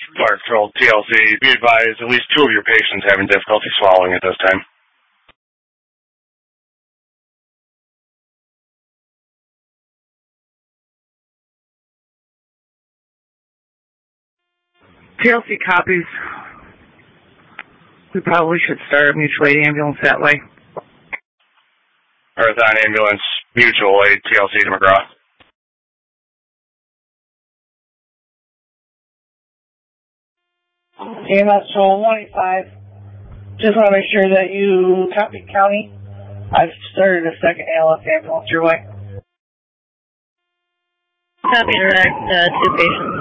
Fire Control, TLC. Be advised, at least 2 of your patients having difficulty swallowing at this time. TLC copies. We probably should start a mutual aid ambulance that way. Marathon Ambulance, mutual aid, TLC to McGraw. EMS 185. Just want to make sure that you copy county. I've started a second ALF ambulance your way. Copy direct, 2 patients.